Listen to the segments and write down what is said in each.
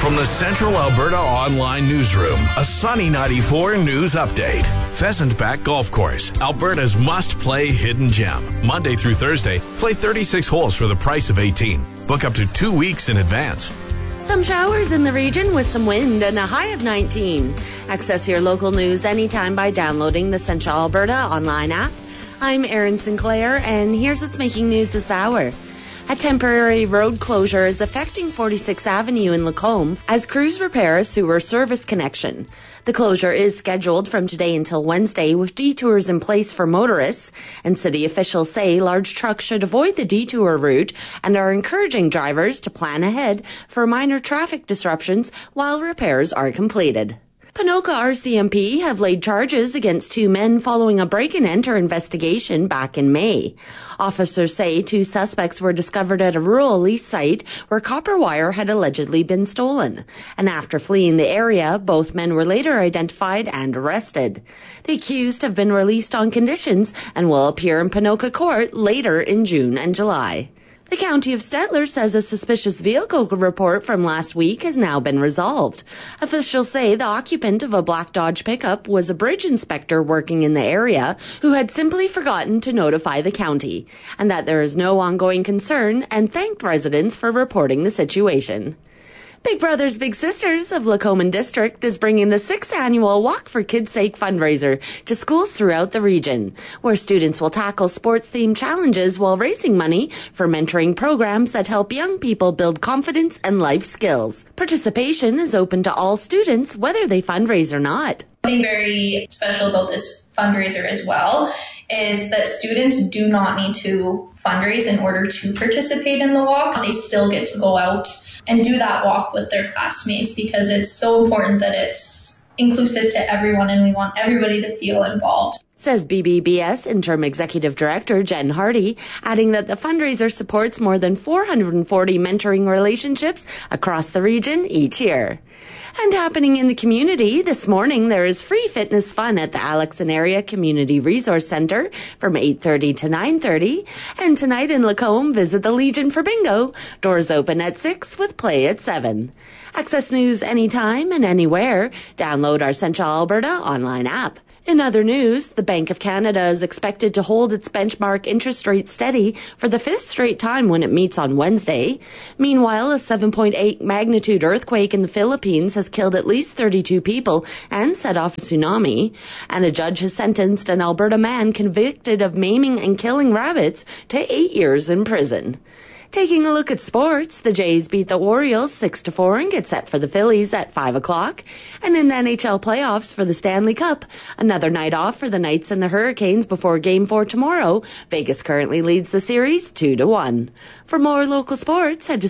From the Central Alberta Online Newsroom, a Sunny 94 news update. Pheasant Back Golf Course, Alberta's must-play hidden gem. Monday through Thursday, play 36 holes for the price of 18. Book up to 2 weeks in advance. Some showers in the region with some wind and a high of 19. Access your local news anytime by downloading the Central Alberta Online app. I'm Erin Sinclair, and here's what's making news this hour. A temporary road closure is affecting 46th Avenue in Lacombe as crews repair a sewer service connection. The closure is scheduled from today until Wednesday with detours in place for motorists, and city officials say large trucks should avoid the detour route and are encouraging drivers to plan ahead for minor traffic disruptions while repairs are completed. Ponoka RCMP have laid charges against 2 men following a break-and-enter investigation back in May. Officers say 2 suspects were discovered at a rural lease site where copper wire had allegedly been stolen. And after fleeing the area, both men were later identified and arrested. The accused have been released on conditions and will appear in Ponoka court later in June and July. The County of Stettler says a suspicious vehicle report from last week has now been resolved. Officials say the occupant of a black Dodge pickup was a bridge inspector working in the area who had simply forgotten to notify the county, and that there is no ongoing concern, and thanked residents for reporting the situation. Big Brothers Big Sisters of Lacombe District is bringing the 6th annual Walk for Kids' Sake fundraiser to schools throughout the region, where students will tackle sports-themed challenges while raising money for mentoring programs that help young people build confidence and life skills. Participation is open to all students, whether they fundraise or not. Something very special about this fundraiser as well is that students do not need to fundraise in order to participate in the walk. They still get to go out and do that walk with their classmates because it's so important that it's inclusive to everyone and we want everybody to feel involved. Says BBBS Interim Executive Director Jen Hardy, adding that the fundraiser supports more than 440 mentoring relationships across the region each year. And happening in the community, this morning there is free fitness fun at the Alex and Area Community Resource Centre from 8:30 to 9:30. And tonight in Lacombe, visit the Legion for bingo. Doors open at 6 with play at 7. Access news anytime and anywhere. Download our Central Alberta online app. In other news, the Bank of Canada is expected to hold its benchmark interest rate steady for the 5th straight time when it meets on Wednesday. Meanwhile, a 7.8 magnitude earthquake in the Philippines has killed at least 32 people and set off a tsunami. And a judge has sentenced an Alberta man convicted of maiming and killing rabbits to 8 years in prison. Taking a look at sports, the Jays beat the Orioles 6-4 and get set for the Phillies at 5 o'clock. And in the NHL playoffs for the Stanley Cup, another night off for the Knights and the Hurricanes before Game 4 tomorrow. Vegas currently leads the series 2-1. For more local sports, head to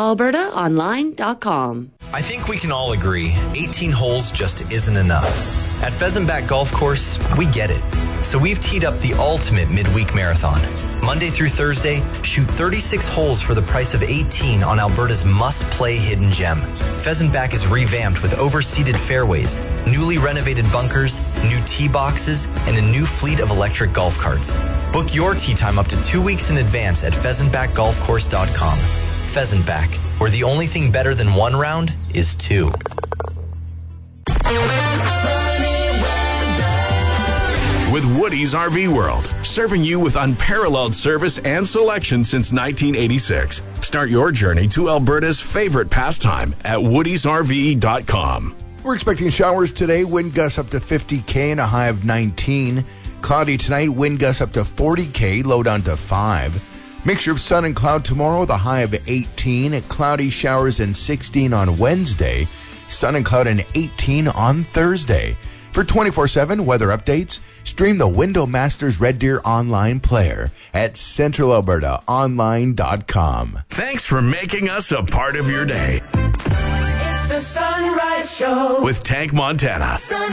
centralalbertaonline.com. I think we can all agree 18 holes just isn't enough. At Pheasant Back Golf Course, we get it. So we've teed up the ultimate midweek marathon. Monday through Thursday, shoot 36 holes for the price of 18 on Alberta's must-play hidden gem. Pheasant Back is revamped with overseeded fairways, newly renovated bunkers, new tee boxes, and a new fleet of electric golf carts. Book your tee time up to 2 weeks in advance at pheasantbackgolfcourse.com. Pheasant Back, where the only thing better than one round is two. With Woody's RV World, serving you with unparalleled service and selection since 1986. Start your journey to Alberta's favorite pastime at woodysrv.com. We're expecting showers today, wind gusts up to 50K and a high of 19. Cloudy tonight, wind gusts up to 40K, low down to 5. Mixture of sun and cloud tomorrow, the high of 18. Cloudy showers and 16 on Wednesday. Sun and cloud and 18 on Thursday. For 24/7 weather updates, stream the Window Masters Red Deer online player at centralalbertaonline.com. Thanks for making us a part of your day. It's the Sunrise Show with Tank Montana.